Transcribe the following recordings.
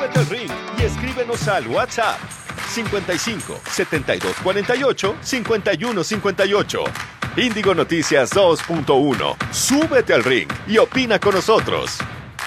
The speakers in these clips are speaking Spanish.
Súbete al ring y escríbenos al WhatsApp 55 72 48 51 58. Índigo Noticias 2.1. Súbete al ring y opina con nosotros.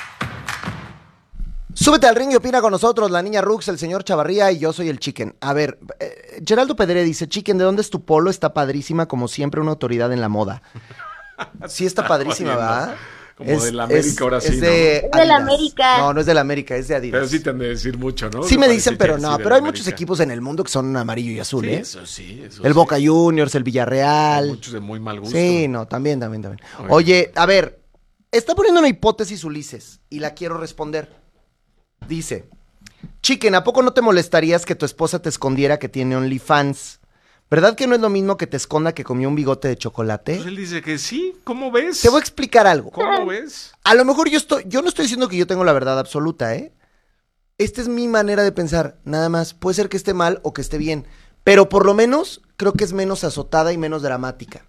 Súbete al ring y opina con nosotros, la niña Rux, el señor Chavarría y yo soy el Chicken. A ver, Geraldo Pedre dice, Chicken, ¿de dónde es tu polo? Está padrísima, como siempre, una autoridad en la moda. Sí está padrísima, ¿verdad? Como de la América, ahora sí, es de Es de la América. No, no es de la América, es de Adidas. Pero sí te han de decir mucho, ¿no? Sí me dicen, pero sí, no. de Pero la hay América. muchos equipos en el mundo que son amarillo y azul, Sí, ¿eh? eso sí. El Boca Juniors, el Villarreal. Hay muchos de muy mal gusto. Sí, no, también. Oye, a ver, está poniendo una hipótesis Ulises y la quiero responder. Dice, Chicken, ¿a poco no te molestarías que tu esposa te escondiera que tiene OnlyFans? ¿Verdad que no es lo mismo que te esconda que comió un bigote de chocolate? Pues él dice que sí, ¿cómo ves? Te voy a explicar algo. ¿Cómo ves? A lo mejor yo no estoy diciendo que yo tengo la verdad absoluta, ¿eh? Esta es mi manera de pensar, nada más. Puede ser que esté mal o que esté bien, pero por lo menos creo que es menos azotada y menos dramática.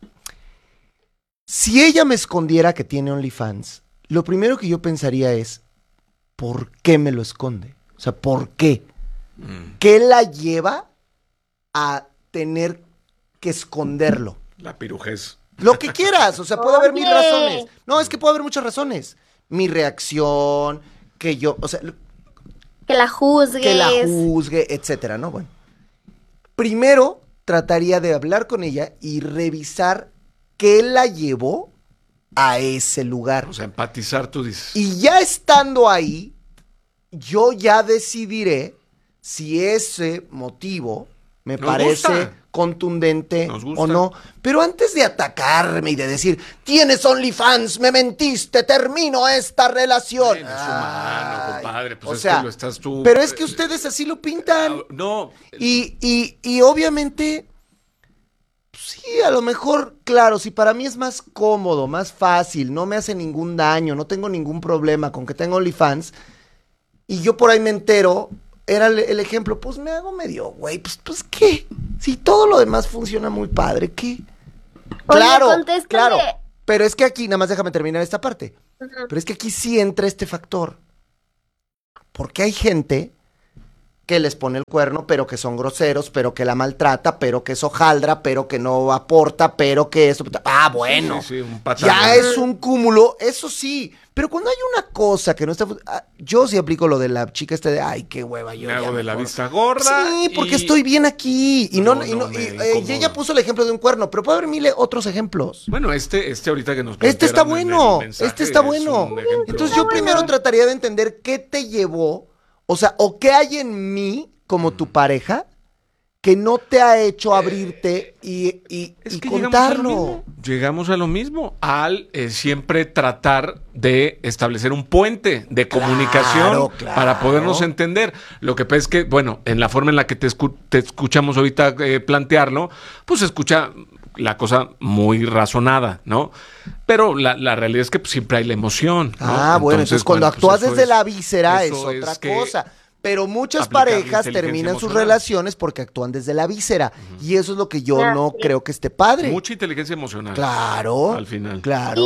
Si ella me escondiera que tiene OnlyFans, lo primero que yo pensaría es, ¿por qué me lo esconde? O sea, ¿por qué? ¿Qué la lleva a tener que esconderlo? La pirujez. Lo que quieras, o sea, puede haber mil Oye. razones. No, es que puede haber muchas razones. Mi reacción, que yo, o sea, Que la juzgues. que la juzgue, etcétera, ¿no? Bueno. Primero, trataría de hablar con ella y revisar qué la llevó a ese lugar. O sea, empatizar, tú dices. Y ya estando ahí, yo ya decidiré si ese motivo me Nos parece gusta. contundente Nos gusta. o no. Pero antes de atacarme y de decir, tienes OnlyFans, me mentiste, termino esta relación. Bueno, es humano, compadre. Pues o es sea, que lo estás tú. pero es que ustedes así lo pintan. No. Y obviamente, sí, a lo mejor, claro, si para mí es más cómodo, más fácil, no me hace ningún daño, no tengo ningún problema con que tenga OnlyFans, y yo por ahí me entero, era el ejemplo, pues me hago medio, güey, pues ¿qué? Si todo lo demás funciona muy padre, ¿qué? Oye, Claro, contéstale. claro, pero es que aquí, nada más déjame terminar esta parte, pero es que aquí sí entra este factor, porque hay gente que les pone el cuerno, pero que son groseros, pero que la maltrata, pero que es hojaldra, pero que no aporta, pero que eso... Ah, bueno, Sí, un patán. ya es un cúmulo, eso sí, pero cuando hay una cosa que no está... yo sí aplico lo de la chica de, ay, qué hueva, yo Me hago ya de la mejor". vista gorda. Sí, porque y- estoy bien aquí, y no, No, y, no, me y incomoda. ella puso el ejemplo de un cuerno, pero puede haber mil otros ejemplos. Bueno, este ahorita que nos Este está plantearon en bueno, el mensaje este está es bueno. un ejemplo. Entonces yo primero trataría de entender qué te llevó, o sea, o qué hay en mí como tu pareja que no te ha hecho abrirte y contarlo. Llegamos a lo mismo, al siempre tratar de establecer un puente de comunicación claro. para podernos entender. Lo que pasa es que, bueno, en la forma en la que te escuchamos ahorita plantearlo, pues se escucha la cosa muy razonada, ¿no? Pero la realidad es que pues, siempre hay la emoción, ¿no? Bueno, entonces cuando pues, actúas eso desde es- la víscera es eso otra que cosa. Pero muchas aplicar la parejas inteligencia terminan sus emocional. relaciones porque actúan desde la víscera. Y eso es lo que yo Claro, no sí. creo que esté padre. Mucha inteligencia emocional. Claro. Al final. Claro.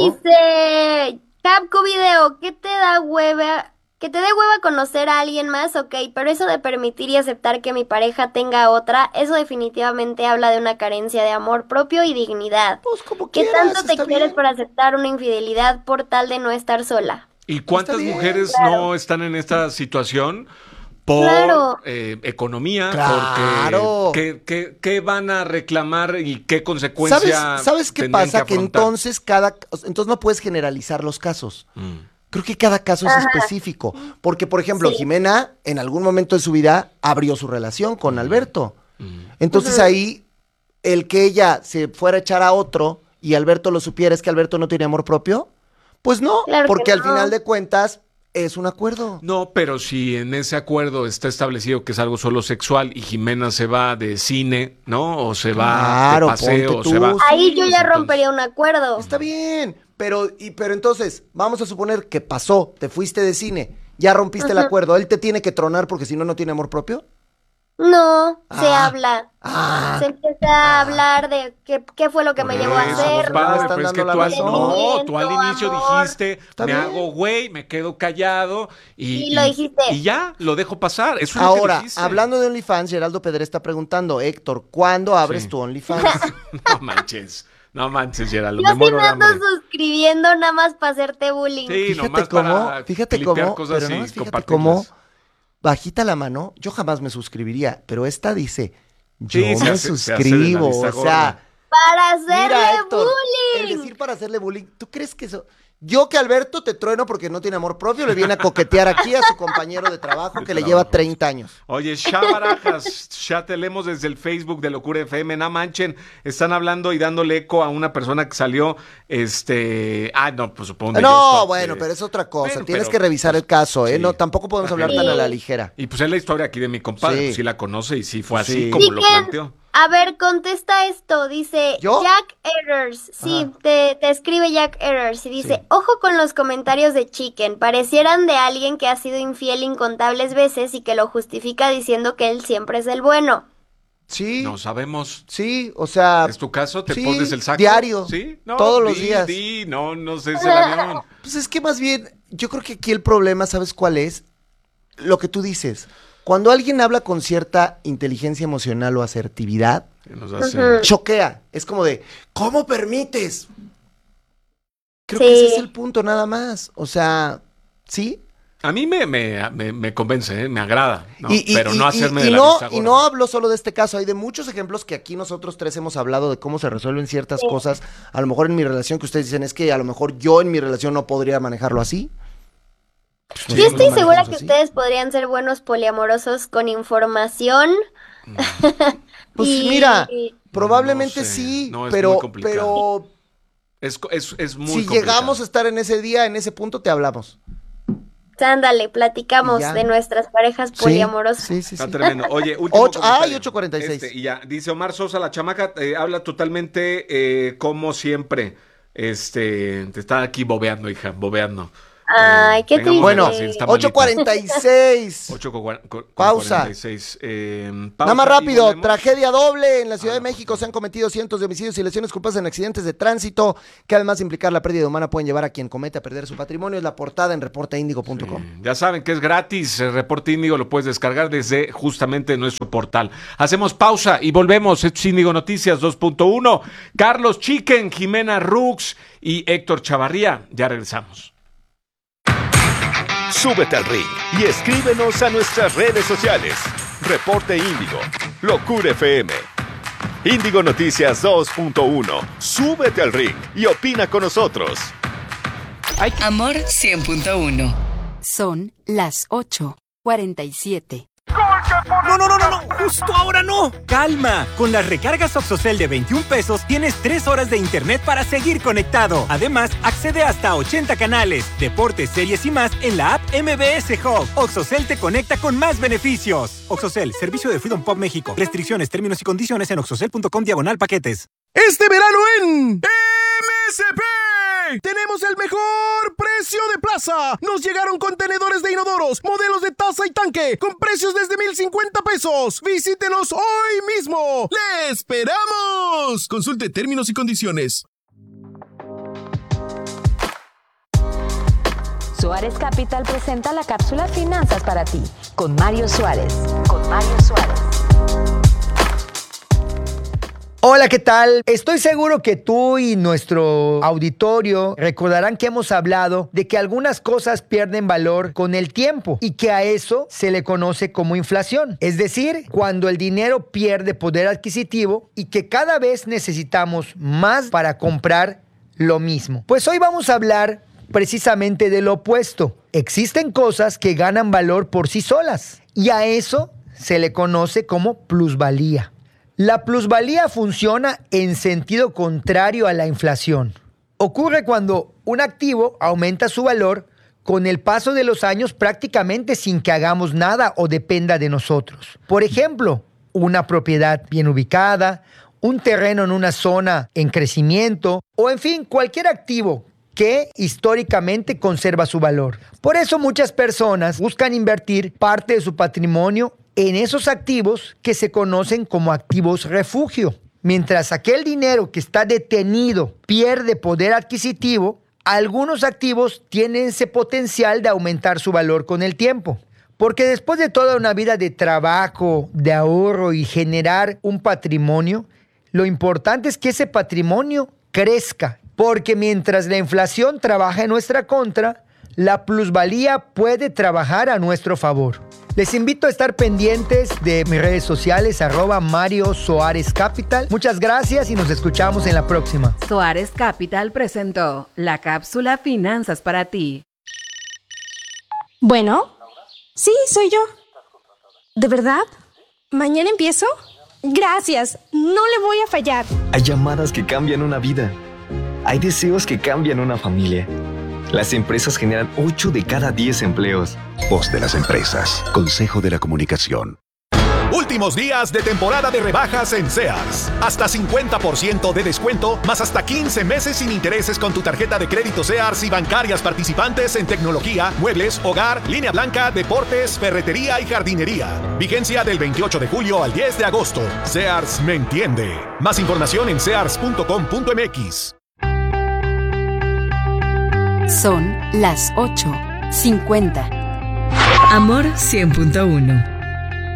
Dice Capco Video, ¿qué te da hueva? Que te dé hueva conocer a alguien más, ok, pero eso de permitir y aceptar que mi pareja tenga otra, eso definitivamente habla de una carencia de amor propio y dignidad. Pues como ¿Qué quieras, tanto te está quieres bien. por aceptar una infidelidad por tal de no estar sola? ¿Y cuántas Está bien, mujeres claro. no están en esta situación por Claro. economía? Claro. Porque ¿qué van a reclamar y qué consecuencia ¿Sabes qué tendrían pasa? Que afrontar? entonces entonces no puedes generalizar los casos. Creo que cada caso es específico. Porque, por ejemplo, Sí. Jimena, en algún momento de su vida, abrió su relación con Alberto. Entonces ahí, el que ella se fuera a echar a otro y Alberto lo supiera, es que Alberto no tiene amor propio. Pues no, Claro que porque al no. final de cuentas es un acuerdo. No, pero si en ese acuerdo está establecido que es algo solo sexual y Jimena se va de cine, ¿no? O se va Claro, de paseo, ponte o se tú. va... Ahí yo Pues ya entonces- rompería un acuerdo. Está bien, pero entonces, vamos a suponer que pasó, te fuiste de cine, ya rompiste el acuerdo, él te tiene que tronar porque si no, no tiene amor propio. No, se Ah. habla. Ah, Se empieza a hablar de qué fue lo que me llevó a Eso, hacer. compadre, están pero es que dando tú la al, razón. no, tú al inicio Amor. dijiste, Está me bien. hago güey, me quedo callado Sí, y, lo dijiste. y ya, lo dejo pasar. Eso es lo que Ahora, dijiste. hablando de OnlyFans, Geraldo Pedre está preguntando, Héctor, ¿cuándo abres Sí. tu OnlyFans? No manches, Geraldo, Yo me sí muero me de ando hambre. suscribiendo nada más para hacerte bullying. Sí, nomás para fíjate clipear cómo, cosas pero y nada más fíjate compartirlas. cómo, bajita la mano, yo jamás me suscribiría, pero esta dice, yo Sí, se me hace de la suscribo, vista o gorda. sea, Para hacerle mira, Héctor, el bullying. decir para hacerle bullying, ¿tú crees que eso? Yo que Alberto te trueno porque no tiene amor propio, le viene a coquetear aquí a su compañero de trabajo De que le trabajo. lleva 30 años. Oye, Shabarajas, ya te leemos desde el Facebook de Locura FM, no manchen, están hablando y dándole eco a una persona que salió, no, pues supongo de No, Just Stop, bueno, pero es otra cosa, Bueno, tienes pero, que revisar pues, el caso, ¿eh? sí. No, tampoco podemos hablar tan a la ligera. Y pues es la historia aquí de mi compadre, Sí. pues sí la conoce y sí fue así Sí. como lo Chicken, planteó. a ver, contesta esto. Dice ¿Yo? Jack Errors. Sí, Ajá. te escribe Jack Errors y dice: Sí. Ojo con los comentarios de Chicken. Parecieran de alguien que ha sido infiel incontables veces y que lo justifica diciendo que él siempre es el bueno. Sí, No sabemos. sí, o sea, ¿Es tu caso? ¿Te sí, pones el saco? diario, ¿Sí? No, todos los di, días. No sé, es el avión. pues es que más bien, yo creo que aquí el problema, ¿sabes cuál es? Lo que tú dices. Cuando alguien habla con cierta inteligencia emocional o asertividad, Que nos hace- Ujú. choquea. Es como de, ¿cómo permites? Creo Sí. que ese es el punto nada más. O sea, ¿sí? A mí me convence, me agrada, ¿no? Pero no hacerme y de la no, vista y gorda. no hablo solo de este caso, hay de muchos ejemplos que aquí nosotros tres hemos hablado de cómo se resuelven ciertas cosas. A lo mejor en mi relación que ustedes dicen es que a lo mejor yo en mi relación no podría manejarlo así. Pues Yo nosotros estoy lo segura manejamos que así. ustedes podrían ser buenos poliamorosos con información. Pues y- mira, y- probablemente No sé, sí, no, es pero, muy complicado. pero Es muy si complicado. llegamos a estar en ese día, en ese punto, te hablamos. Ándale, platicamos Y ya. de nuestras parejas Sí, poliamorosas. sí, sí, Está sí. tremendo. Oye, último Ocho- comentario. 8:46. Y ya, dice Omar Sosa, la chamaca habla totalmente como siempre. Te está aquí bobeando, hija, bobeando. Ay, qué Tengamos triste. Bueno, paciencia, está malita. 8:46. 8:46. Pausa. Nada más y rápido, volvemos. tragedia doble. En la Ciudad Ah, de no, México pues, se han cometido cientos de homicidios y lesiones culpables en accidentes de tránsito que además de implicar la pérdida humana pueden llevar a quien comete a perder su patrimonio. Es la portada en reportaindigo.com. Sí, ya saben que es gratis. El reporte Índigo lo puedes descargar desde justamente nuestro portal. Hacemos pausa y volvemos. Esto es Índigo Noticias 2.1. Carlos Chicken, Jimena Rux y Héctor Chavarría. Ya regresamos. Súbete al ring y escríbenos a nuestras redes sociales. Reporte Índigo, Locura FM. Índigo Noticias 2.1. Súbete al ring y opina con nosotros. Amor 100.1. Son las 8:47. No, justo ahora no. Calma, con las recargas Oxocel de 21 pesos tienes 3 horas de internet para seguir conectado. Además, accede hasta a 80 canales, deportes, series y más en la app MBS Hub. Oxocel te conecta con más beneficios. Oxocel, servicio de Freedom Pop México. Restricciones, términos y condiciones en oxocel.com/paquetes. Este verano en MSP tenemos el mejor precio de plaza. Nos llegaron contenedores de inodoros, modelos de taza y tanque, con precios desde 1,050 pesos. Visítenos hoy mismo. ¡Le esperamos! Consulte términos y condiciones. Suárez Capital presenta la cápsula Finanzas para ti, con Mario Suárez. Hola, ¿qué tal? Estoy seguro que tú y nuestro auditorio recordarán que hemos hablado de que algunas cosas pierden valor con el tiempo y que a eso se le conoce como inflación. Es decir, cuando el dinero pierde poder adquisitivo y que cada vez necesitamos más para comprar lo mismo. Pues hoy vamos a hablar precisamente de lo opuesto. Existen cosas que ganan valor por sí solas y a eso se le conoce como plusvalía. La plusvalía funciona en sentido contrario a la inflación. Ocurre cuando un activo aumenta su valor con el paso de los años prácticamente sin que hagamos nada o dependa de nosotros. Por ejemplo, una propiedad bien ubicada, un terreno en una zona en crecimiento o en fin, cualquier activo que históricamente conserva su valor. Por eso muchas personas buscan invertir parte de su patrimonio en esos activos que se conocen como activos refugio. Mientras aquel dinero que está detenido pierde poder adquisitivo, algunos activos tienen ese potencial de aumentar su valor con el tiempo. Porque después de toda una vida de trabajo, de ahorro y generar un patrimonio, lo importante es que ese patrimonio crezca. Porque mientras la inflación trabaja en nuestra contra, la plusvalía puede trabajar a nuestro favor. Les invito a estar pendientes de mis redes sociales, @Mario Soares Capital. Muchas gracias y nos escuchamos en la próxima. Soares Capital presentó la cápsula Finanzas para ti. Bueno, sí, soy yo. ¿De verdad? ¿Mañana empiezo? Gracias, no le voy a fallar. Hay llamadas que cambian una vida. Hay deseos que cambian una familia. Las empresas generan 8 de cada 10 empleos. Voz de las empresas. Consejo de la Comunicación. Últimos días de temporada de rebajas en Sears. Hasta 50% de descuento, más hasta 15 meses sin intereses con tu tarjeta de crédito Sears y bancarias participantes en tecnología, muebles, hogar, línea blanca, deportes, ferretería y jardinería. Vigencia del 28 de julio al 10 de agosto. Sears me entiende. Más información en sears.com.mx. Son las 8:50. Amor 100.1